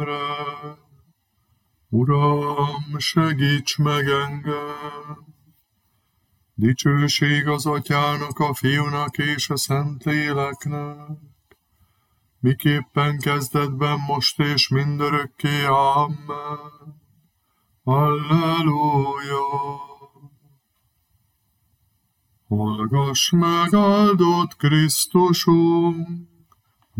Uram, segíts meg engem! Dicsőség az Atyának, a Fiúnak és a Szentléleknek, miképpen kezdetben, most és mindörökké. Amen. Halleluja! Hallgass meg, áldott Krisztusunk!